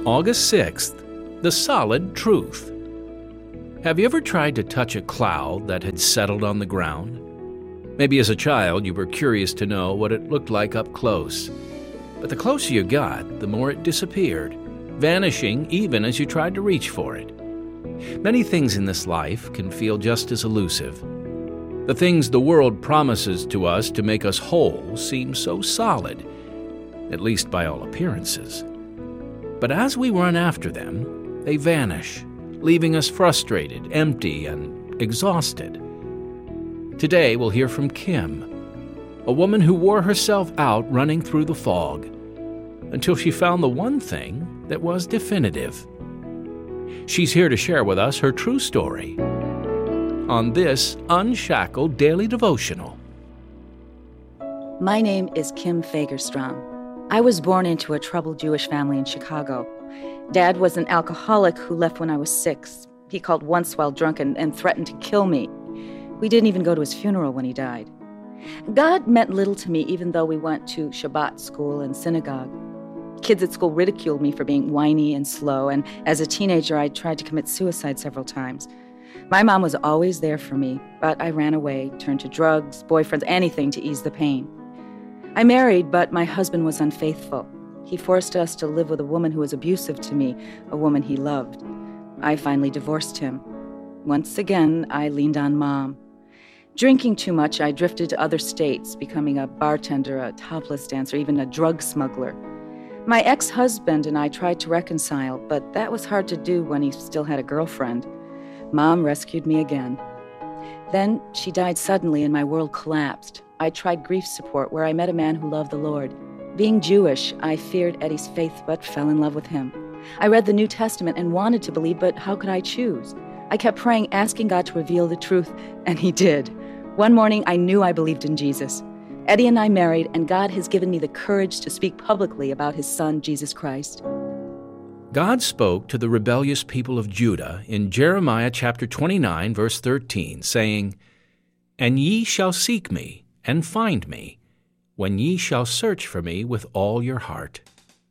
August 6th, the solid truth. Have you ever tried to touch a cloud that had settled on the ground? Maybe as a child you were curious to know what it looked like up close. But the closer you got, the more it disappeared, vanishing even as you tried to reach for it. Many things in this life can feel just as elusive. The things the world promises to us to make us whole seem so solid, at least by all appearances. But as we run after them, they vanish, leaving us frustrated, empty, and exhausted. Today we'll hear from Kim, a woman who wore herself out running through the fog until she found the one thing that was definitive. She's here to share with us her true story on this Unshackled Daily Devotional. My name is Kim Fagerstrom. I was born into a troubled Jewish family in Chicago. Dad was an alcoholic who left when I was 6. He called once while drunk and threatened to kill me. We didn't even go to his funeral when he died. God meant little to me, even though we went to Shabbat school and synagogue. Kids at school ridiculed me for being whiny and slow, and as a teenager, I tried to commit suicide several times. My mom was always there for me, but I ran away, turned to drugs, boyfriends, anything to ease the pain. I married, but my husband was unfaithful. He forced us to live with a woman who was abusive to me, a woman he loved. I finally divorced him. Once again, I leaned on Mom. Drinking too much, I drifted to other states, becoming a bartender, a topless dancer, even a drug smuggler. My ex-husband and I tried to reconcile, but that was hard to do when he still had a girlfriend. Mom rescued me again. Then she died suddenly and my world collapsed. I tried grief support where I met a man who loved the Lord. Being Jewish, I feared Eddie's faith but fell in love with him. I read the New Testament and wanted to believe, but how could I choose? I kept praying, asking God to reveal the truth, and He did. One morning, I knew I believed in Jesus. Eddie and I married, and God has given me the courage to speak publicly about His Son, Jesus Christ. God spoke to the rebellious people of Judah in Jeremiah chapter 29, verse 13, saying, "And ye shall seek me, and find me, when ye shall search for me with all your heart."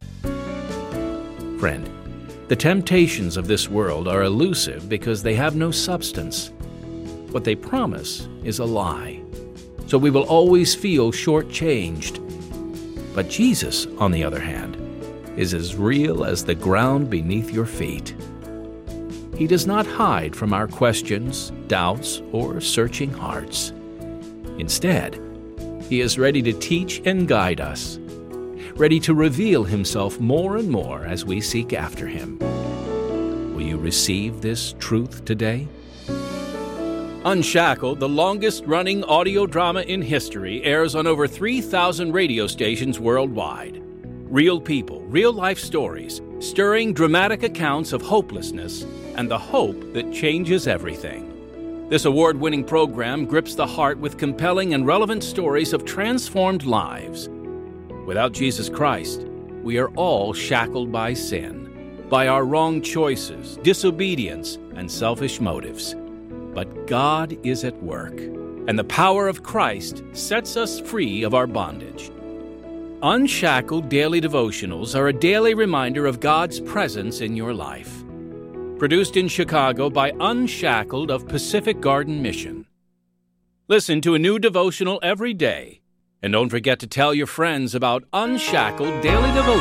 Friend, the temptations of this world are elusive because they have no substance. What they promise is a lie, so we will always feel shortchanged. But Jesus, on the other hand, is as real as the ground beneath your feet. He does not hide from our questions, doubts, or searching hearts. Instead, He is ready to teach and guide us, ready to reveal Himself more and more as we seek after Him. Will you receive this truth today? Unshackled, the longest-running audio drama in history, airs on over 3,000 radio stations worldwide. Real people, real-life stories, stirring dramatic accounts of hopelessness and the hope that changes everything. This award-winning program grips the heart with compelling and relevant stories of transformed lives. Without Jesus Christ, we are all shackled by sin, by our wrong choices, disobedience, and selfish motives. But God is at work, and the power of Christ sets us free of our bondage. Unshackled Daily Devotionals are a daily reminder of God's presence in your life. Produced in Chicago by Unshackled of Pacific Garden Mission. Listen to a new devotional every day. And don't forget to tell your friends about Unshackled Daily Devotionals.